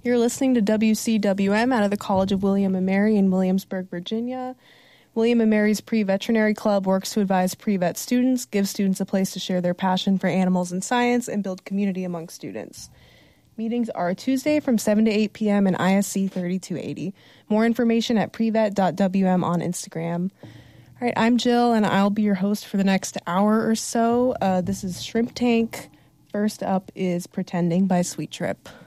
You're listening to WCWM out of the College of William & Mary in Williamsburg, Virginia. William & Mary's Pre-Veterinary Club works to advise pre-vet students, give students a place to share their passion for animals and science, and build community among students. Meetings are Tuesday from 7 to 8 p.m. in ISC 3280. More information at prevet.wm on Instagram. All right, I'm Jill, and I'll be your host for the next hour or so. This is Shrimp Tank. First up is Pretending by Sweet Trip.